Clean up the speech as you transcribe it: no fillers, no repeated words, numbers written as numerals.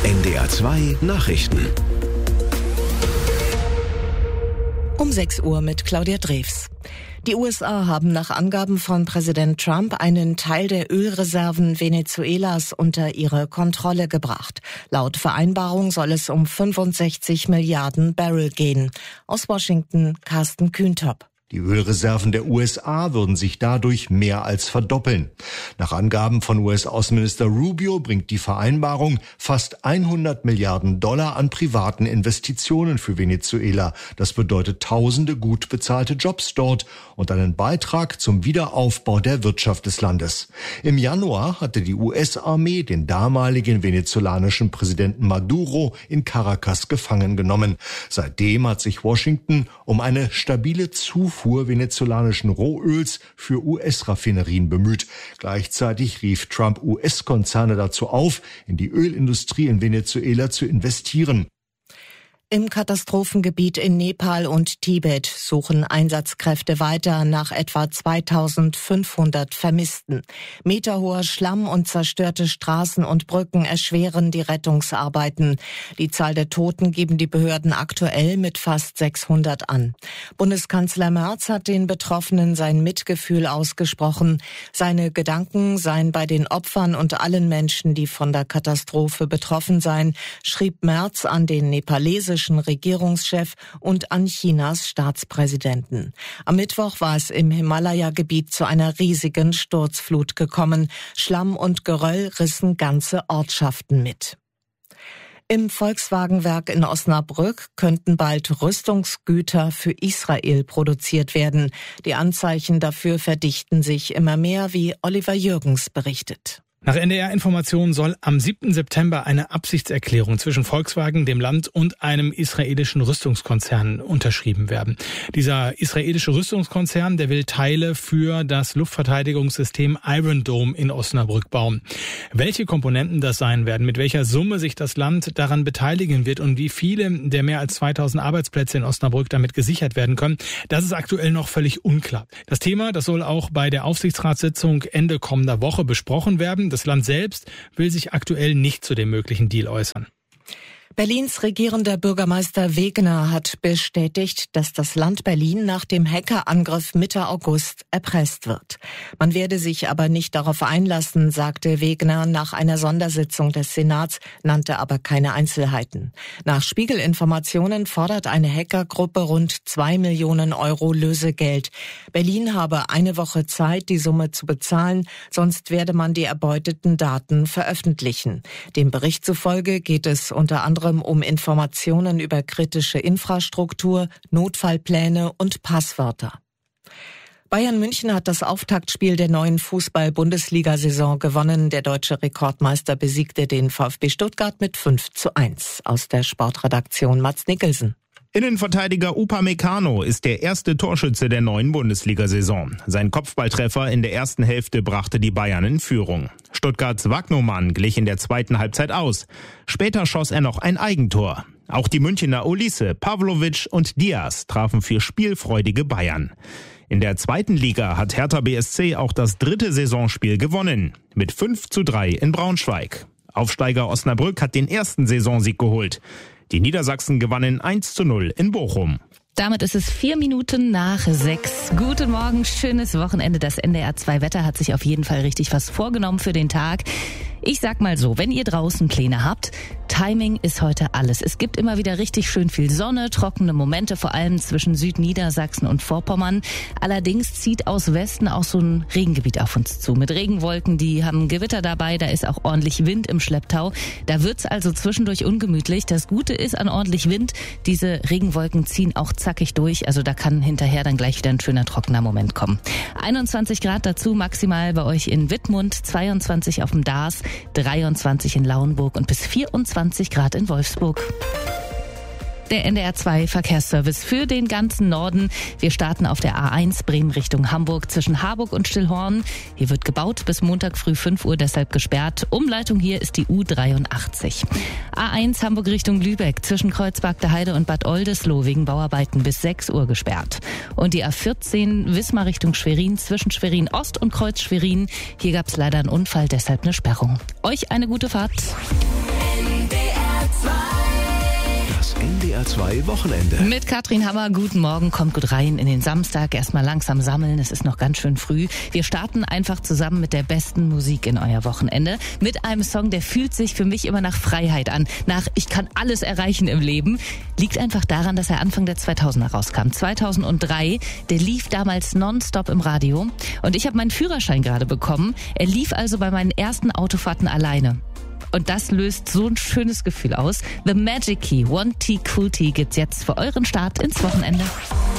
NDR 2 Nachrichten. Um 6 Uhr mit Claudia Drews. Die USA haben nach Angaben von Präsident Trump einen Teil der Ölreserven Venezuelas unter ihre Kontrolle gebracht. Laut Vereinbarung soll es um 65 Milliarden Barrel gehen. Aus Washington, Carsten Kühntop. Die Ölreserven der USA würden sich dadurch mehr als verdoppeln. Nach Angaben von US-Außenminister Rubio bringt die Vereinbarung fast 100 Milliarden Dollar an privaten Investitionen für Venezuela. Das bedeutet tausende gut bezahlte Jobs dort und einen Beitrag zum Wiederaufbau der Wirtschaft des Landes. Im Januar hatte die US-Armee den damaligen venezolanischen Präsidenten Maduro in Caracas gefangen genommen. Seitdem hat sich Washington um eine stabile Zufuhr venezolanischen Rohöls für US-Raffinerien bemüht. Gleichzeitig rief Trump US-Konzerne dazu auf, in die Ölindustrie in Venezuela zu investieren. Im Katastrophengebiet in Nepal und Tibet suchen Einsatzkräfte weiter nach etwa 2500 Vermissten. Meterhoher Schlamm und zerstörte Straßen und Brücken erschweren die Rettungsarbeiten. Die Zahl der Toten geben die Behörden aktuell mit fast 600 an. Bundeskanzler Merz hat den Betroffenen sein Mitgefühl ausgesprochen. Seine Gedanken seien bei den Opfern und allen Menschen, die von der Katastrophe betroffen seien, schrieb Merz an den nepalesischen Regierungschef und an Chinas Staatspräsidenten. Am Mittwoch war es im Himalaya-Gebiet zu einer riesigen Sturzflut gekommen. Schlamm und Geröll rissen ganze Ortschaften mit. Im Volkswagenwerk in Osnabrück könnten bald Rüstungsgüter für Israel produziert werden. Die Anzeichen dafür verdichten sich immer mehr, wie Oliver Jürgens berichtet. Nach NDR-Informationen soll am 7. September eine Absichtserklärung zwischen Volkswagen, dem Land und einem israelischen Rüstungskonzern unterschrieben werden. Dieser israelische Rüstungskonzern, der will Teile für das Luftverteidigungssystem Iron Dome in Osnabrück bauen. Welche Komponenten das sein werden, mit welcher Summe sich das Land daran beteiligen wird und wie viele der mehr als 2000 Arbeitsplätze in Osnabrück damit gesichert werden können, das ist aktuell noch völlig unklar. Das Thema, das soll auch bei der Aufsichtsratssitzung Ende kommender Woche besprochen werden. Das Land selbst will sich aktuell nicht zu dem möglichen Deal äußern. Berlins regierender Bürgermeister Wegner hat bestätigt, dass das Land Berlin nach dem Hackerangriff Mitte August erpresst wird. Man werde sich aber nicht darauf einlassen, sagte Wegner nach einer Sondersitzung des Senats, nannte aber keine Einzelheiten. Nach Spiegelinformationen fordert eine Hackergruppe rund 2 Millionen Euro Lösegeld. Berlin habe eine Woche Zeit, die Summe zu bezahlen, sonst werde man die erbeuteten Daten veröffentlichen. Dem Bericht zufolge geht es unter anderem um Informationen über kritische Infrastruktur, Notfallpläne und Passwörter. Bayern München hat das Auftaktspiel der neuen Fußball-Bundesliga-Saison gewonnen. Der deutsche Rekordmeister besiegte den VfB Stuttgart mit 5:1. Aus der Sportredaktion Mats Nicholson. Innenverteidiger Upamecano ist der erste Torschütze der neuen Bundesliga-Saison. Sein Kopfballtreffer in der ersten Hälfte brachte die Bayern in Führung. Stuttgarts Wagnumann glich in der zweiten Halbzeit aus. Später schoss er noch ein Eigentor. Auch die Münchner Olise, Pavlovic und Diaz trafen für spielfreudige Bayern. In der zweiten Liga hat Hertha BSC auch das 3. Saisonspiel gewonnen. Mit 5:3 in Braunschweig. Aufsteiger Osnabrück hat den ersten Saisonsieg geholt. Die Niedersachsen gewannen 1:0 in Bochum. Damit ist es 4 Minuten nach 6. Guten Morgen, schönes Wochenende. Das NDR 2 Wetter hat sich auf jeden Fall richtig was vorgenommen für den Tag. Ich sag mal so, wenn ihr draußen Pläne habt, Timing ist heute alles. Es gibt immer wieder richtig schön viel Sonne, trockene Momente, vor allem zwischen Südniedersachsen und Vorpommern. Allerdings zieht aus Westen auch so ein Regengebiet auf uns zu. Mit Regenwolken, die haben Gewitter dabei, da ist auch ordentlich Wind im Schlepptau. Da wird's also zwischendurch ungemütlich. Das Gute ist an ordentlich Wind, diese Regenwolken ziehen auch zackig durch. Also da kann hinterher dann gleich wieder ein schöner trockener Moment kommen. 21 Grad dazu maximal bei euch in Wittmund, 22 auf dem Darß, 23 in Lauenburg und bis 24 Grad in Wolfsburg. Der NDR 2 Verkehrsservice für den ganzen Norden. Wir starten auf der A1 Bremen Richtung Hamburg zwischen Harburg und Stillhorn. Hier wird gebaut bis Montag früh 5 Uhr, deshalb gesperrt. Umleitung hier ist die U83. A1 Hamburg Richtung Lübeck zwischen Kreuzberg der Heide und Bad Oldesloe wegen Bauarbeiten bis 6 Uhr gesperrt. Und die A14 Wismar Richtung Schwerin zwischen Schwerin Ost und Kreuz Schwerin. Hier gab es leider einen Unfall, deshalb eine Sperrung. Euch eine gute Fahrt. NDR NDR 2 Wochenende. Mit Katrin Hammer, guten Morgen, kommt gut rein in den Samstag. Erstmal langsam sammeln, es ist noch ganz schön früh. Wir starten einfach zusammen mit der besten Musik in euer Wochenende. Mit einem Song, der fühlt sich für mich immer nach Freiheit an. Nach ich kann alles erreichen im Leben. Liegt einfach daran, dass er Anfang der 2000er rauskam. 2003, der lief damals nonstop im Radio. Und ich habe meinen Führerschein gerade bekommen. Er lief also bei meinen ersten Autofahrten alleine. Und das löst so ein schönes Gefühl aus. The Magic Key, One T Cool T gibt's jetzt für euren Start ins Wochenende.